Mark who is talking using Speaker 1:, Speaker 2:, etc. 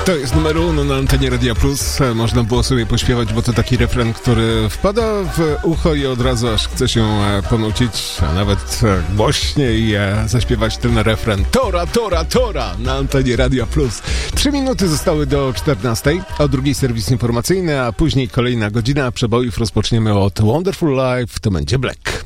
Speaker 1: To jest numer 1 na antenie Radia Plus. Można było sobie pośpiewać, bo to taki refren, który wpada w ucho i od razu aż chce się ponucić, a nawet głośniej zaśpiewać ten refren. Tora, tora, tora na antenie Radia Plus. 3 minuty zostały do 14. O drugiej serwis informacyjny, a później kolejna godzina przebojów. Rozpoczniemy od Wonderful Life. To będzie Black.